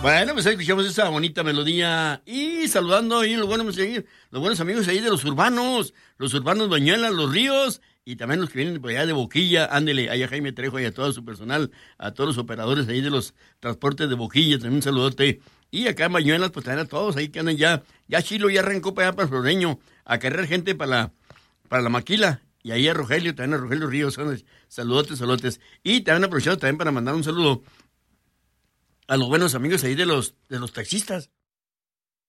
Bueno, pues ahí escuchamos esa bonita melodía y saludando ahí los buenos amigos ahí de los urbanos Bañuelas, Los Ríos y también los que vienen por allá de Boquilla. Ándele, ahí a Jaime Trejo y a todo su personal, a todos los operadores ahí de los transportes de Boquilla, también un saludote. Y acá en Bañuelas, pues también a todos ahí que andan ya Chilo ya arrancó para allá para el Floreño a cargar gente para la Maquila. Y ahí a Rogelio, también a Rogelio Ríos, saludotes. Y también aprovechando también para mandar un saludo a los buenos amigos ahí de los taxistas.